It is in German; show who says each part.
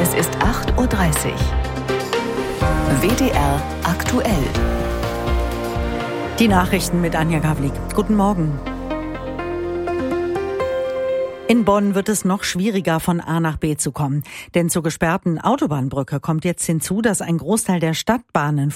Speaker 1: Es ist 8:30 Uhr. WDR aktuell.
Speaker 2: Die Nachrichten mit Anja Gavlik. Guten Morgen. In Bonn wird es noch schwieriger, von A nach B zu kommen. Denn zur gesperrten Autobahnbrücke kommt jetzt hinzu, dass ein Großteil der Stadtbahnen